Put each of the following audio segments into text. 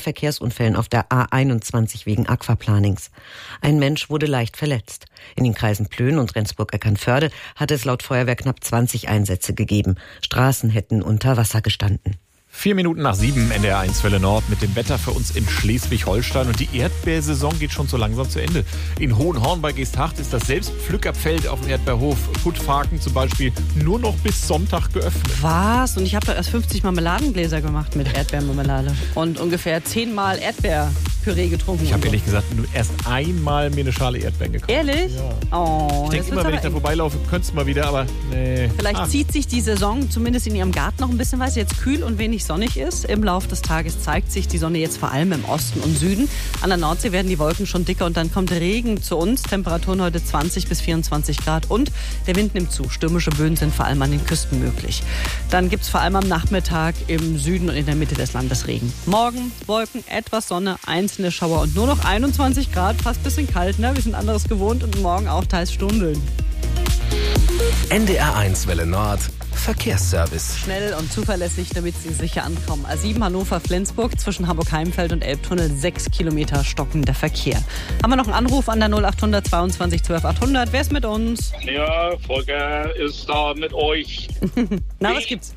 Verkehrsunfällen auf der A21 wegen Aquaplanings. Ein Mensch wurde leicht verletzt. In den Kreisen Plön und Rendsburg-Eckernförde hat es laut Feuerwehr knapp 20 Einsätze gegeben. Straßen hätten unter Wasser gestanden. 7:04, NDR 1 Welle Nord mit dem Wetter für uns in Schleswig-Holstein. Und die Erdbeersaison geht schon so langsam zu Ende. In Hohenhorn bei Geesthacht ist das Selbstpflückerfeld auf dem Erdbeerhof Puttfaken zum Beispiel nur noch bis Sonntag geöffnet. Was? Und ich habe da erst 50 Marmeladengläser gemacht mit Erdbeermarmelade und ungefähr 10 Mal Erdbeerpüree getrunken. Ich habe ehrlich gesagt nur erst einmal mir eine Schale Erdbeeren gekauft. Ehrlich? Ja. Oh, ich denke immer, wenn ich da vorbeilaufe, könnte es mal wieder, aber nee. Vielleicht zieht sich die Saison zumindest in Ihrem Garten noch ein bisschen, weil es jetzt kühl und wenig sonnig ist. Im Laufe des Tages zeigt sich die Sonne jetzt vor allem im Osten und Süden. An der Nordsee werden die Wolken schon dicker und dann kommt Regen zu uns. Temperaturen heute 20 bis 24 Grad und der Wind nimmt zu. Stürmische Böen sind vor allem an den Küsten möglich. Dann gibt es vor allem am Nachmittag im Süden und in der Mitte des Landes Regen. Morgen Wolken, etwas Sonne, einzelne Schauer und nur noch 21 Grad. Fast ein bisschen kalt, ne? Wir sind anderes gewohnt und morgen auch teils Sturmböen. NDR 1 Welle Nord Verkehrsservice. Schnell und zuverlässig, damit Sie sicher ankommen. A7 Hannover-Flensburg zwischen Hamburg-Heimfeld und Elbtunnel 6 Kilometer stockender Verkehr. Haben wir noch einen Anruf an der 0800 22 12 800? Wer ist mit uns? Ja, Volker ist da mit euch. Na, was gibt's?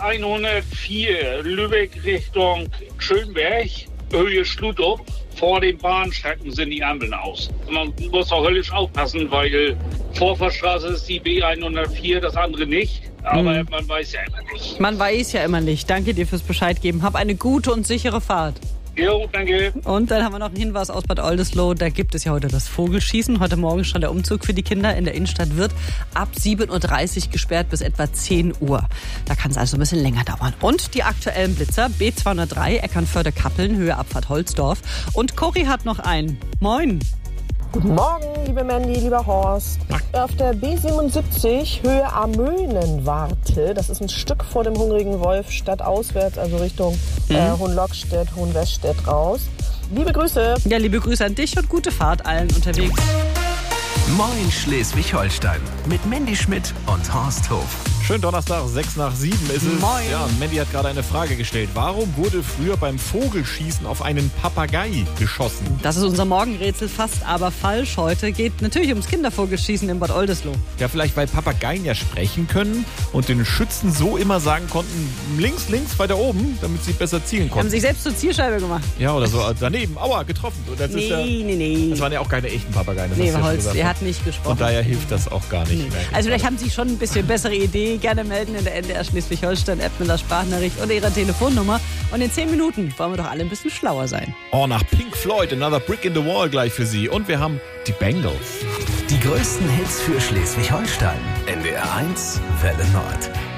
B104 Lübeck Richtung Schönberg, Höhe Schlutop. Vor den Bahnstrecken sind die Ampeln aus. Man muss auch höllisch aufpassen, weil Vorfahrtsstraße ist die B104, das andere nicht. Aber man weiß ja immer nicht. Man weiß ja immer nicht. Danke dir fürs Bescheid geben. Hab eine gute und sichere Fahrt. Jo, danke. Und dann haben wir noch einen Hinweis aus Bad Oldesloe. Da gibt es ja heute das Vogelschießen. Heute Morgen schon der Umzug für die Kinder in der Innenstadt wird ab 7:30 Uhr gesperrt bis etwa 10 Uhr. Da kann es also ein bisschen länger dauern. Und die aktuellen Blitzer B203 Eckernförde-Kappeln, Höhe Abfahrt Holzdorf. Und Cori hat noch einen. Moin. Guten Morgen, liebe Mandy, lieber Horst. Auf der B77 Höhe Amöhnenwarte, das ist ein Stück vor dem Hungrigen Wolf, stadtauswärts, also Richtung Hohenlockstedt, Hohenweststedt raus. Liebe Grüße. Ja, liebe Grüße an dich und gute Fahrt allen unterwegs. Moin Schleswig-Holstein mit Mandy Schmidt und Horst Hof. Schönen Donnerstag, 6:06 ist es. Moin. Ja, Mandy hat gerade eine Frage gestellt. Warum wurde früher beim Vogelschießen auf einen Papagei geschossen? Das ist unser Morgenrätsel, fast aber falsch heute. Geht natürlich ums Kindervogelschießen in Bad Oldesloe. Ja, vielleicht weil Papageien ja sprechen können und den Schützen so immer sagen konnten, links, weiter oben, damit sie besser zielen konnten. Haben sich selbst zur Zielscheibe gemacht. Ja, oder so daneben. Aua, getroffen. Und das ist Nee. Das waren ja auch keine echten Papageien. Das Nee, hast du ja schon Holz, gesagt. er hat nicht gesprochen. Von daher hilft das auch gar nicht mehr. Also vielleicht haben Sie schon ein bisschen bessere Idee. Gerne melden in der NDR Schleswig-Holstein-App mit der Sprachnachricht oder Ihrer Telefonnummer. Und in 10 Minuten wollen wir doch alle ein bisschen schlauer sein. Oh, nach Pink Floyd, Another Brick in the Wall gleich für Sie. Und wir haben die Bengals. Die größten Hits für Schleswig-Holstein. NDR 1 Welle Nord.